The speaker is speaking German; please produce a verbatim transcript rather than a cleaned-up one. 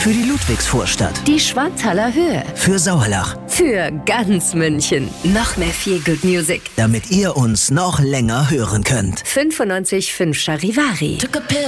Für die Ludwigsvorstadt. Die Schwanthaler Höhe. Für Sauerlach. Für ganz München. Noch mehr Feel Good Music. Damit ihr uns noch länger hören könnt. fünfundneunzig Komma fünf Charivari.